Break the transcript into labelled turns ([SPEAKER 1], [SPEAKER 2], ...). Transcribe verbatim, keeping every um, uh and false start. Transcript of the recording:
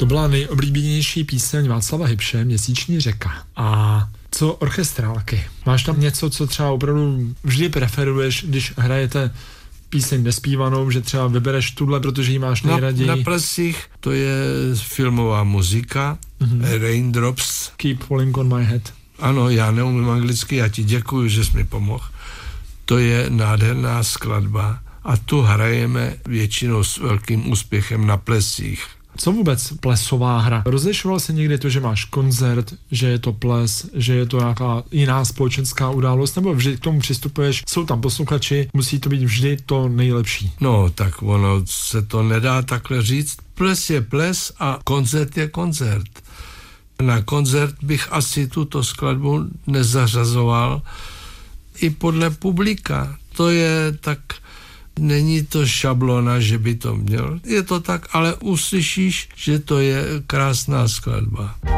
[SPEAKER 1] To byla nejoblíbenější píseň Václava Hybše, Měsíční řeka. A co orchestrálky? Máš tam něco, co třeba opravdu vždy preferuješ, když hrajete píseň nespívanou, že třeba vybereš tuhle, protože ji máš nejraději?
[SPEAKER 2] Na, na plesích to je filmová muzika, mm-hmm. Raindrops.
[SPEAKER 1] Keep Falling on My Head.
[SPEAKER 2] Ano, já neumím anglicky, já ti děkuju, že jsi mi pomohl. To je nádherná skladba a tu hrajeme většinou s velkým úspěchem na plesích.
[SPEAKER 1] Co vůbec plesová hra? Rozlišoval se někdy to, že máš koncert, že je to ples, že je to nějaká jiná společenská událost, nebo vždy k tomu přistupuješ, jsou tam posluchači, musí to být vždy to nejlepší?
[SPEAKER 2] No, tak ono se to nedá takhle říct. Ples je ples a koncert je koncert. Na koncert bych asi tuto skladbu nezařazoval i podle publika. To je tak... Není to šablona, že by to měl. Je to tak, ale uslyšíš, že to je krásná skladba.